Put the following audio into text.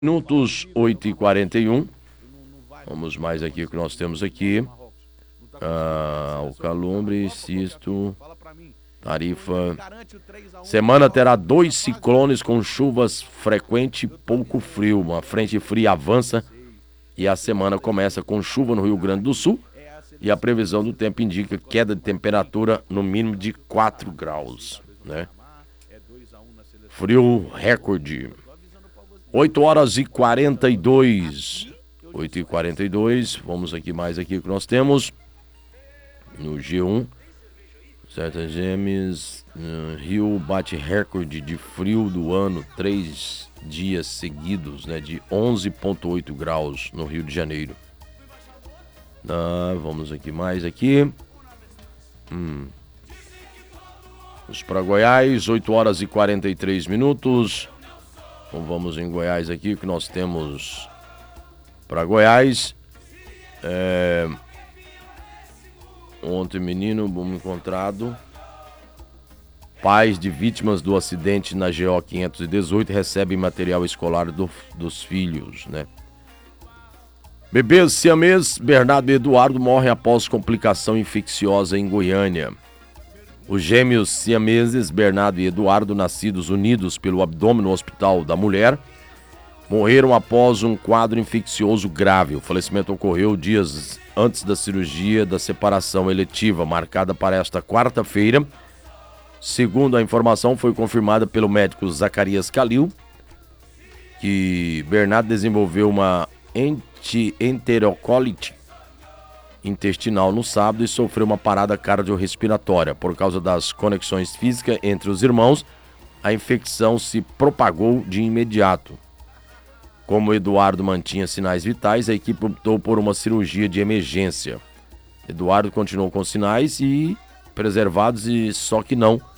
Minutos 8h41. Vamos mais aqui o que nós temos aqui. Alcalumbre, Cisto, Tarifa. Semana terá 2 ciclones com chuvas frequentes e pouco frio. Uma frente fria avança e a semana começa com chuva no Rio Grande do Sul. E a previsão do tempo indica queda de temperatura no mínimo de 4 graus, né? Frio recorde. 8h42. 8h42. Vamos aqui mais aqui que nós temos. No G1. Certa Gemes. Rio bate recorde de frio do ano. 3 dias seguidos, né? De 11,8 graus no Rio de Janeiro. Vamos aqui mais aqui. Vamos para Goiás. 8h43. Então vamos em Goiás aqui, que nós temos para Goiás. Ontem, menino, bom encontrado. Pais de vítimas do acidente na GO 518 recebem material escolar dos filhos, né? Bebês siamês Bernardo e Eduardo morrem após complicação infecciosa em Goiânia. Os gêmeos siameses Bernardo e Eduardo, nascidos unidos pelo abdômen no Hospital da Mulher, morreram após um quadro infeccioso grave. O falecimento ocorreu dias antes da cirurgia da separação eletiva, marcada para esta quarta-feira. Segundo a informação, foi confirmada pelo médico Zacarias Calil, que Bernardo desenvolveu uma enterocolite intestinal no sábado e sofreu uma parada cardiorrespiratória. Por causa das conexões físicas entre os irmãos, a infecção se propagou de imediato. Como Eduardo mantinha sinais vitais, a equipe optou por uma cirurgia de emergência. Eduardo continuou com sinais e preservados, só que não